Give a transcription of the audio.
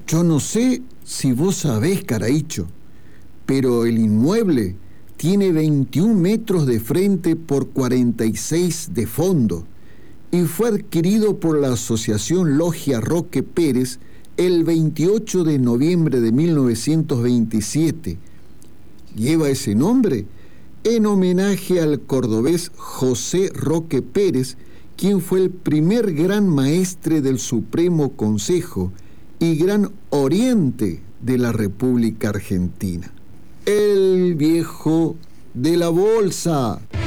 Yo no sé si vos sabés, Caraícho, pero el inmueble tiene 21 metros de frente por 46 de fondo y fue adquirido por la Asociación Logia Roque Pérez el 28 de noviembre de 1927. Lleva ese nombre en homenaje al cordobés José Roque Pérez, quien fue el primer gran maestre del Supremo Consejo y gran oriente de la República Argentina. El viejo de la bolsa.